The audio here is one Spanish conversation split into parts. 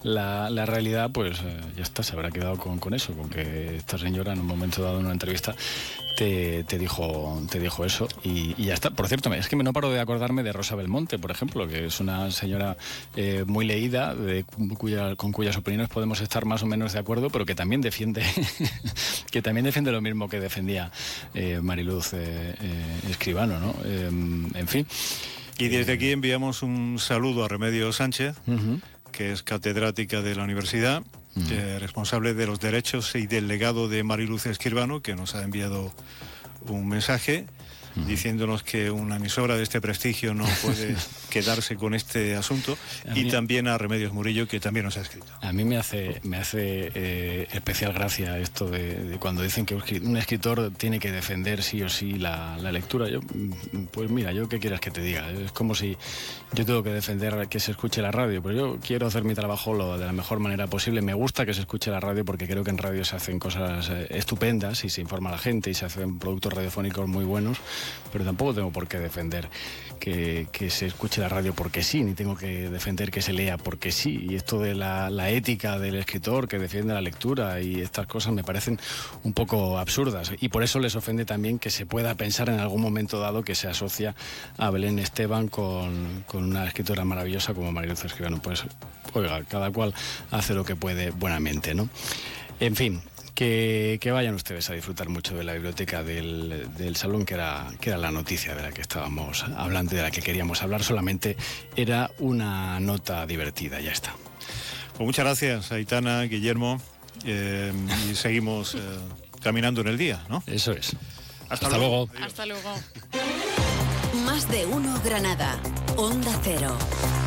la realidad, pues ya está, se habrá quedado con eso, con que esta señora en un momento dado en una entrevista te dijo eso y ya está. Por cierto, es que no paro de acordarme de Rosa Belmonte, por ejemplo, que es una señora muy leída, con cuyas opiniones podemos estar más o menos de acuerdo, pero que también defiende lo mismo que defendía Mariluz Escribano, ¿no? En fin. Y desde aquí enviamos un saludo a Remedios Sánchez, que es catedrática de la universidad, responsable de los derechos y del legado de Mariluz Escribano, que nos ha enviado un mensaje diciéndonos que una emisora de este prestigio no puede quedarse con este asunto, y también a Remedios Murillo, que también nos ha escrito. A mí me hace especial gracia esto de cuando dicen que un escritor tiene que defender sí o sí la lectura. Pues mira, yo qué quieras que te diga, es como si yo tengo que defender que se escuche la radio, pero yo quiero hacer mi trabajo de la mejor manera posible. Me gusta que se escuche la radio porque creo que en radio se hacen cosas estupendas y se informa a la gente y se hacen productos radiofónicos muy buenos, pero tampoco tengo por qué defender que se escuche la radio porque sí, ni tengo que defender que se lea porque sí. Y esto de la ética del escritor que defiende la lectura y estas cosas me parecen un poco absurdas, y por eso les ofende también que se pueda pensar en algún momento dado que se asocia a Belén Esteban con una escritora maravillosa como Mariluz Escribano. Pues oiga, cada cual hace lo que puede buenamente, ¿no? En fin, que vayan ustedes a disfrutar mucho de la biblioteca del salón, que era la noticia de la que estábamos hablando y de la que queríamos hablar. Solamente era una nota divertida, ya está. Pues muchas gracias, Aitana, Guillermo, y seguimos caminando en el día, ¿no? Eso es. Hasta luego. Hasta luego. Más de uno Granada. Onda Cero.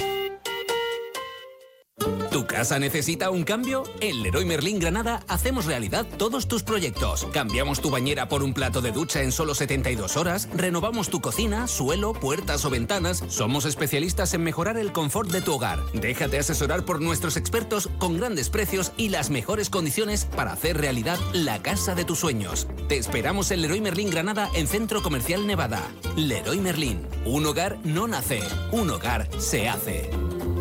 ¿Tu casa necesita un cambio? En Leroy Merlin Granada hacemos realidad todos tus proyectos. Cambiamos tu bañera por un plato de ducha en solo 72 horas, renovamos tu cocina, suelo, puertas o ventanas. Somos especialistas en mejorar el confort de tu hogar. Déjate asesorar por nuestros expertos con grandes precios y las mejores condiciones para hacer realidad la casa de tus sueños. Te esperamos en Leroy Merlin Granada, en Centro Comercial Nevada. Leroy Merlin. Un hogar no nace, un hogar se hace.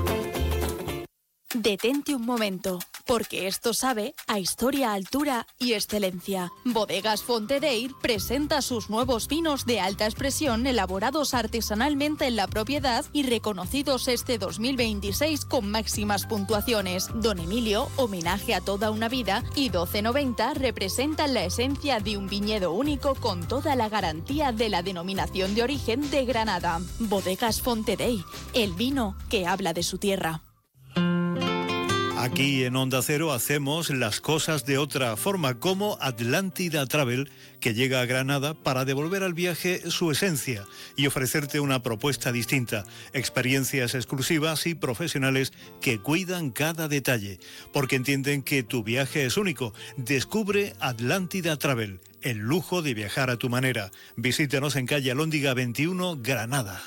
Detente un momento, porque esto sabe a historia, altura y excelencia. Bodegas Fontedeyr presenta sus nuevos vinos de alta expresión elaborados artesanalmente en la propiedad y reconocidos este 2026 con máximas puntuaciones. Don Emilio, homenaje a toda una vida, y 1290 representan la esencia de un viñedo único con toda la garantía de la denominación de origen de Granada. Bodegas Fontedeyr, el vino que habla de su tierra. Aquí en Onda Cero hacemos las cosas de otra forma, como Atlántida Travel, que llega a Granada para devolver al viaje su esencia y ofrecerte una propuesta distinta, experiencias exclusivas y profesionales que cuidan cada detalle, porque entienden que tu viaje es único. Descubre Atlántida Travel, el lujo de viajar a tu manera. Visítanos en calle Alhóndiga 21, Granada.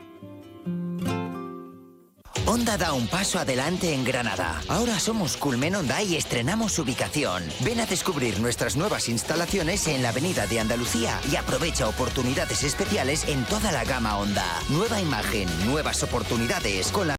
Honda da un paso adelante en Granada. Ahora somos Culmen Honda y estrenamos ubicación. Ven a descubrir nuestras nuevas instalaciones en la Avenida de Andalucía y aprovecha oportunidades especiales en toda la gama Honda. Nueva imagen, nuevas oportunidades con la